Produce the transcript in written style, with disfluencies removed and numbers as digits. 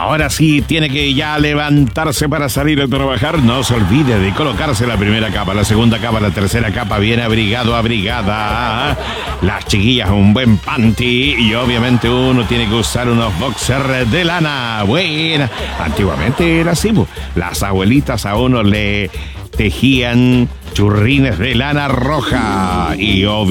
Ahora sí, tiene que ya levantarse para salir a trabajar. No se olvide de colocarse la primera capa, la segunda capa, la tercera capa, bien abrigado, abrigada. Las chiquillas, un buen panty. Y obviamente uno tiene que usar unos boxers de lana. Buena. Antiguamente era así, pues. Las abuelitas a uno le tejían churrines de lana roja. Y obviamente